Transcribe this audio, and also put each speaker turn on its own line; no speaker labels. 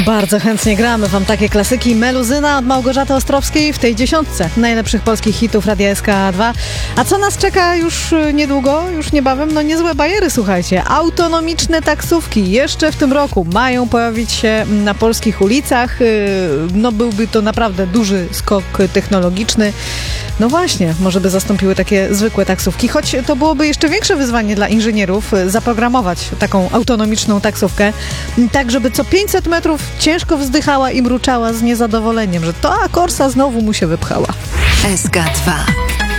Bardzo chętnie gramy wam takie klasyki. Meluzyna od Małgorzaty Ostrowskiej w tej 10 najlepszych polskich hitów Radia SK2. A co nas czeka już niedługo, już niebawem? No niezłe bajery, słuchajcie. Autonomiczne taksówki jeszcze w tym roku mają pojawić się na polskich ulicach. No byłby to naprawdę duży skok technologiczny. No właśnie, może by zastąpiły takie zwykłe taksówki, choć to byłoby jeszcze większe wyzwanie dla inżynierów zaprogramować taką autonomiczną taksówkę, tak żeby co 500 metrów ciężko wzdychała i mruczała z niezadowoleniem, że to Corsa znowu mu się wypchała.
SK2